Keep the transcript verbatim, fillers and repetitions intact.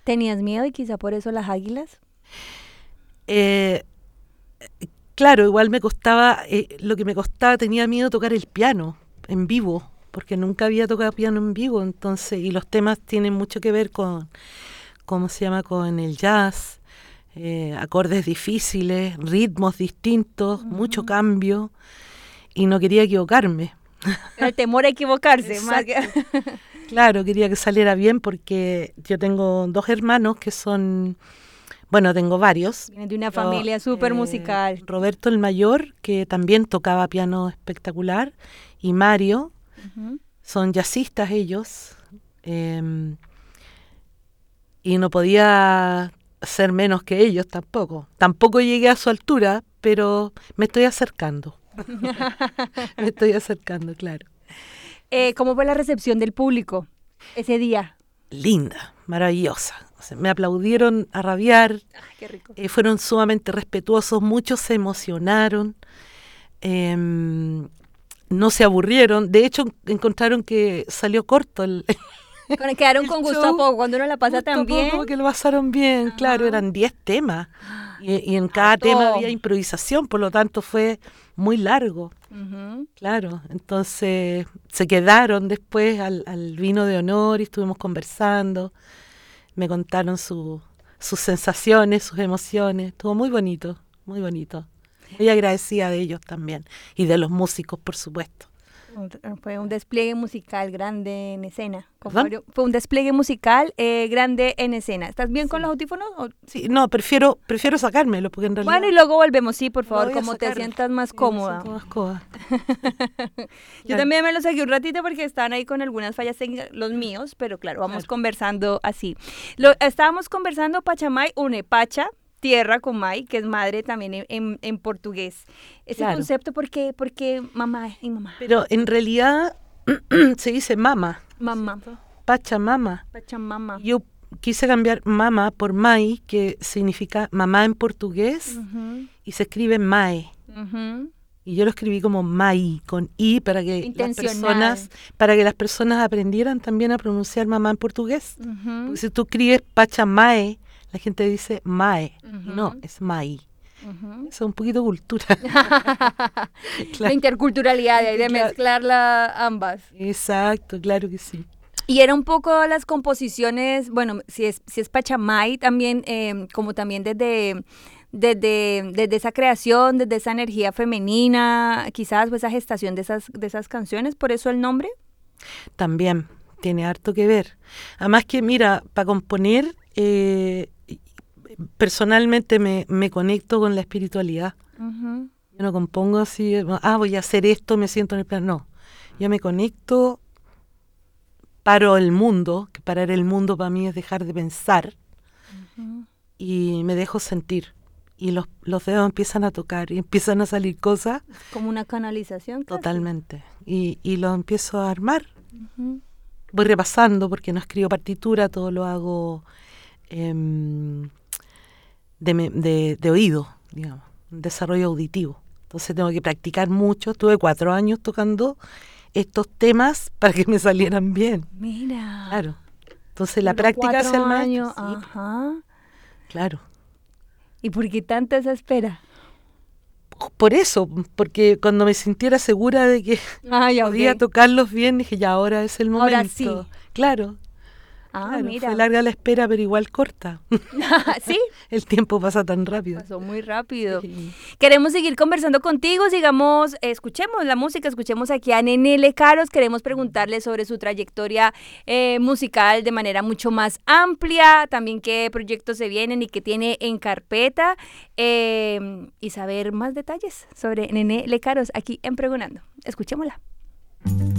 ¿Tenías miedo y quizá por eso las águilas? Eh, claro, igual me costaba, eh, lo que me costaba, tenía miedo tocar el piano en vivo, porque nunca había tocado piano en vivo, entonces, y los temas tienen mucho que ver con, ¿cómo se llama?, con el jazz, eh, acordes difíciles, ritmos distintos, uh-huh. mucho cambio, y no quería equivocarme. El temor a equivocarse. Más que... Claro, quería que saliera bien porque yo tengo dos hermanos que son, bueno, tengo varios. Vienen de una pero, familia súper eh, musical. Roberto el mayor, que también tocaba piano espectacular, y Mario, uh-huh. son jazzistas ellos, eh, y no podía ser menos que ellos tampoco. Tampoco llegué a su altura, pero me estoy acercando. me estoy acercando, claro. Eh, ¿Cómo fue la recepción del público ese día? Linda, maravillosa. O sea, me aplaudieron a rabiar. Ay, qué rico. Eh, fueron sumamente respetuosos, muchos se emocionaron, eh, no se aburrieron. De hecho, encontraron que salió corto el... Quedaron con gusto a poco, cuando uno la pasa tan bien. Poco que lo pasaron bien, ah. claro, eran diez temas. Y, y en cada Alto. tema había improvisación, por lo tanto fue muy largo. Uh-huh. Claro, entonces se quedaron después al, al vino de honor y estuvimos conversando. Me contaron su, sus sensaciones, sus emociones. Estuvo muy bonito, muy bonito. Muy agradecida de ellos también y de los músicos, por supuesto. Fue un despliegue musical grande en escena. Fue un despliegue musical eh, grande en escena. ¿Estás bien sí. con los audífonos? ¿O? Sí, no, prefiero prefiero sacármelo porque en realidad... Bueno, y luego volvemos, sí, por favor, como sacar. te sientas más sí, cómoda. Más cómoda. Yo claro. también me lo saqué un ratito porque estaban ahí con algunas fallas técnicas, los míos, pero claro, vamos claro. conversando así. Lo, estábamos conversando Pachamay, une Pacha, tierra con May, que es madre también en, en, en portugués. Ese claro. concepto, ¿por qué? Porque mamá y mamá. Pero en realidad se dice mama. Mamá. Pachamama. Pachamama. Yo quise cambiar mama por May, que significa mamá en portugués, uh-huh. y se escribe Mae. Uh-huh. Y yo lo escribí como Mai, con I, para que las personas, para que las personas aprendieran también a pronunciar mamá en portugués. Uh-huh. Porque si tú escribes Pachamae, la gente dice Mae, uh-huh. no, es Mai. Uh-huh. Eso es un poquito cultura. Claro. La interculturalidad, de, de mezclarla ambas. Exacto, claro que sí. Y era un poco las composiciones, bueno, si es, si es Pachamay, también, eh, como también desde, desde, desde esa creación, desde esa energía femenina, quizás pues, esa gestación de esas, de esas canciones, ¿por eso el nombre? También, tiene harto que ver. Además que, mira, para componer... Eh, personalmente me, me conecto con la espiritualidad. Uh-huh. Yo no compongo así, ah, voy a hacer esto, me siento en el plan. No, yo me conecto, paro el mundo, que parar el mundo para mí es dejar de pensar, uh-huh. y me dejo sentir. Y los, los dedos empiezan a tocar y empiezan a salir cosas. Como una canalización. Casi. Totalmente. Y, y lo empiezo a armar. Uh-huh. Voy repasando porque no escribo partitura, todo lo hago... Eh, De, de, de oído, digamos, un desarrollo auditivo. Entonces tengo que practicar mucho. Estuve cuatro años tocando estos temas para que me salieran bien. Mira. Claro. Entonces la práctica hace el maestro. Sí. Ajá. Claro. ¿Y por qué tanta esa espera? Por eso, porque cuando me sintiera segura de que ah, ya, podía okay. tocarlos bien, dije, ya, ahora es el momento. Ahora sí. Claro. Ah, claro, mira. Fue larga la espera, pero igual corta. ¿Sí? El tiempo pasa tan rápido. Pasó muy rápido. Sí. Queremos seguir conversando contigo, sigamos, eh, escuchemos la música, escuchemos aquí a Nene Lecaros. Queremos preguntarle sobre su trayectoria eh, musical de manera mucho más amplia, también qué proyectos se vienen y qué tiene en carpeta, eh, y saber más detalles sobre Nene Lecaros aquí en Pregonando. Escuchémosla.